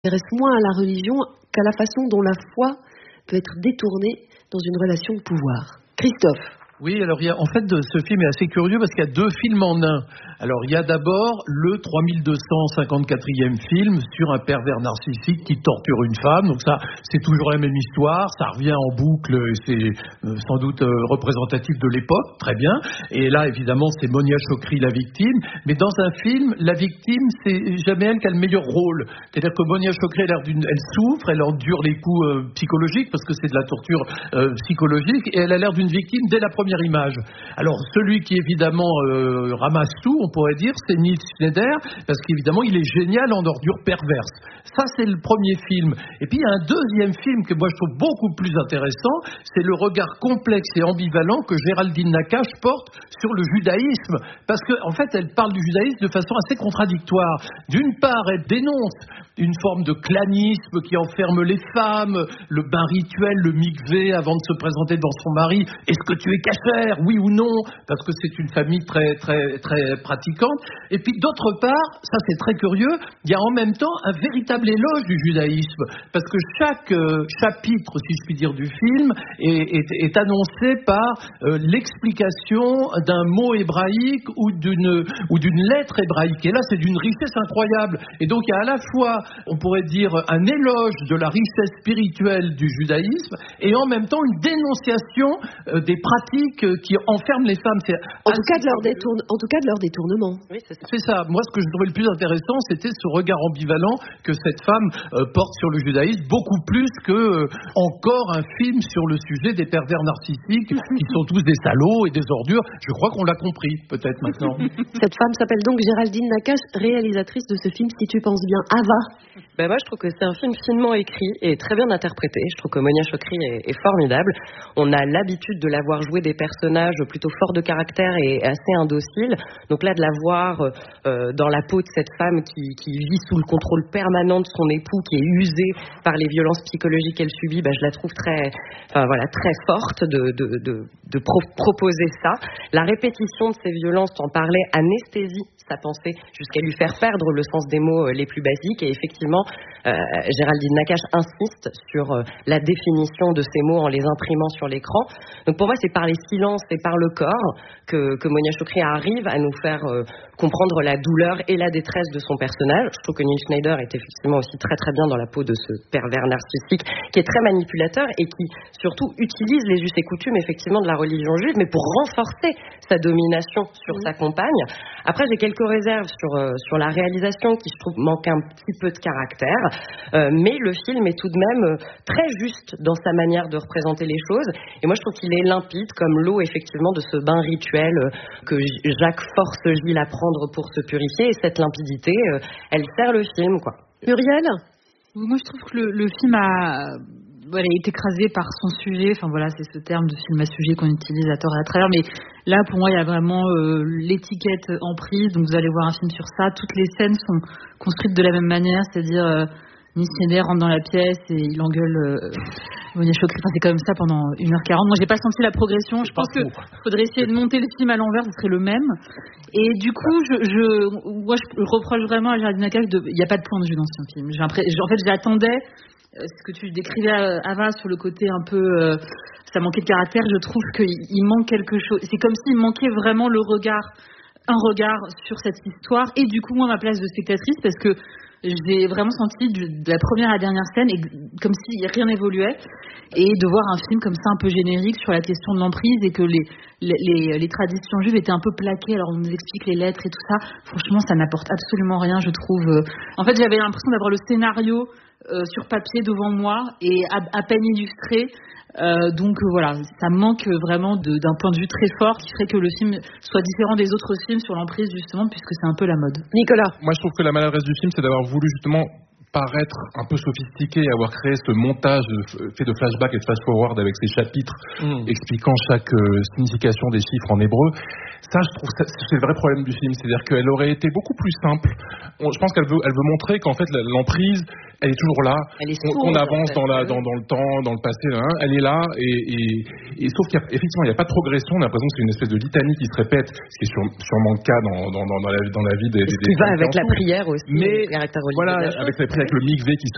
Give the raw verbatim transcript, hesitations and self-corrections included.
s'intéresse moins à la religion qu'à la façon dont la foi peut être détournée dans une relation de pouvoir. Christophe. Oui, alors il y a, en fait, ce film est assez curieux parce qu'il y a deux films en un. Alors il y a d'abord le trois mille deux cent cinquante-quatrième film sur un pervers narcissique qui torture une femme. Donc ça, c'est toujours la même histoire, ça revient en boucle, et c'est euh, sans doute euh, représentatif de l'époque, très bien. Et là, évidemment, c'est Monia Chokri, la victime. Mais dans un film, la victime, c'est jamais elle qui a le meilleur rôle. C'est-à-dire que Monia Chokri, elle, a l'air d'une, elle souffre, elle endure les coups euh, psychologiques parce que c'est de la torture euh, psychologique, et elle a l'air d'une victime dès la première image. Alors celui qui évidemment euh, ramasse tout, on pourrait dire, c'est Nils Schneider, parce qu'évidemment il est génial en ordure perverse. Ça, c'est le premier film. Et puis il y a un deuxième film que moi je trouve beaucoup plus intéressant, c'est le regard complexe et ambivalent que Géraldine Nakache porte sur le judaïsme, parce qu'en en fait elle parle du judaïsme de façon assez contradictoire. D'une part, elle dénonce une forme de clanisme qui enferme les femmes, le bain rituel, le mikvé avant de se présenter devant son mari. Est-ce que tu es cachère, oui ou non? Parce que c'est une famille très très très pratiquante. Et puis d'autre part, ça c'est très curieux, il y a en même temps un véritable éloge du judaïsme, parce que chaque euh, chapitre, si je puis dire, du film est, est, est annoncé par euh, l'explication d'un mot hébraïque ou d'une ou d'une lettre hébraïque. Et là, c'est d'une richesse incroyable. Et donc, il y a à la fois, on pourrait dire, un éloge de la richesse spirituelle du judaïsme et en même temps une dénonciation euh, des pratiques euh, qui enferment les femmes. C'est en, tout cas de leur détourne, en tout cas de leur détournement. Oui, c'est ça. c'est ça. Moi, ce que je trouvais le plus intéressant, c'était ce regard ambivalent que cette femme euh, porte sur le judaïsme, beaucoup plus que euh, encore un film sur le sujet des pervers narcissiques qui sont tous des salauds et des ordures. Je crois qu'on l'a compris, peut-être maintenant. Cette femme s'appelle donc Géraldine Nakache, réalisatrice de ce film, si tu penses bien. Ava. Ben moi, je trouve que c'est un film finement écrit et très bien interprété. Je trouve que Monia Chokri est, est formidable. On a l'habitude de la voir jouer des personnages plutôt forts de caractère et assez indociles. Donc là, de la voir euh, dans la peau de cette femme qui, qui vit sous le contrôle permanent de son époux, qui est usé par les violences psychologiques qu'elle subit, ben, je la trouve très, enfin voilà, très forte de, de, de, de pro- proposer ça. La répétition de ces violences, t'en parlais, anesthésie sa pensée jusqu'à lui faire perdre le sens des mots les plus basiques. Et effectivement, euh, Géraldine Nakache insiste sur euh, la définition de ces mots en les imprimant sur l'écran. Donc pour moi, c'est par les silences et par le corps que, que Monia Chokri arrive à nous faire euh, comprendre la douleur et la détresse de son personnage. Je trouve que Nils Schneider est effectivement aussi très très bien dans la peau de ce pervers narcissique qui est très manipulateur et qui surtout utilise les us et coutumes effectivement de la religion juive, mais pour renforcer sa domination sur mmh. sa compagne. Après, j'ai quelques réserves sur, euh, sur la réalisation qui, je trouve, manque un petit peu de caractère, euh, mais le film est tout de même euh, très juste dans sa manière de représenter les choses, et moi je trouve qu'il est limpide comme l'eau effectivement de ce bain rituel euh, que Jacques force Gilles à prendre pour se purifier, et cette limpidité, euh, elle sert le film, quoi. Muriel ? Moi je trouve que le, le film a... Voilà, il est écrasé par son sujet. Enfin voilà, c'est ce terme de film à sujet qu'on utilise à tort et à travers. Mais là, pour moi, il y a vraiment euh, l'étiquette en prise. Donc vous allez voir un film sur ça. Toutes les scènes sont construites de la même manière, c'est-à-dire euh, Nils Schneider rentre dans la pièce et il engueule euh, Monia Chokri. Enfin, c'est comme ça pendant une heure quarante. Moi, j'ai pas senti la progression. Je pense qu'il faudrait essayer de monter le film à l'envers, ce serait le même. Et du coup, je, je, moi, je reproche vraiment à Géraldine Nakache de, il n'y a pas de point de vue dans ce film. J'ai en fait, j'attendais. Ce que tu décrivais, Ava, sur le côté un peu, euh, ça manquait de caractère, je trouve qu'il manque quelque chose. C'est comme s'il manquait vraiment le regard, un regard sur cette histoire. Et du coup, moi, ma place de spectatrice, parce que j'ai vraiment senti du, de la première à la dernière scène, et comme si rien n'évoluait, et de voir un film comme ça un peu générique sur la question de l'emprise et que les, les, les, les traditions juives étaient un peu plaquées. Alors on nous explique les lettres et tout ça. Franchement, ça n'apporte absolument rien, je trouve. En fait, j'avais l'impression d'avoir le scénario Euh, sur papier devant moi et à, à peine illustré, euh, donc euh, voilà, ça manque vraiment de, d'un point de vue très fort qui ferait que le film soit différent des autres films sur l'emprise, justement, puisque c'est un peu la mode. Nicolas. Moi je trouve que la maladresse du film, c'est d'avoir voulu justement paraître un peu sophistiqué, avoir créé ce montage fait de flashback et de flash forward avec ces chapitres mmh. expliquant chaque euh, signification des chiffres en hébreu. Ça, je trouve, ça, c'est le vrai problème du film, c'est-à-dire qu'elle aurait été beaucoup plus simple. On, je pense qu'elle veut, elle veut montrer qu'en fait l'emprise, elle est toujours là. Elle est sourde, on, on avance en fait. dans, la, dans, dans le temps, dans le passé, hein, elle est là, et, et, et sauf qu'effectivement, il n'y a pas de progression. On a l'impression que c'est une espèce de litanie qui se répète, ce qui est sur, sûrement le cas dans, dans, dans, dans, la, dans la vie des. Ce qui va avec la prière aussi. Mais le caractère voilà, de la chose, avec la prière, avec le mikvé qui se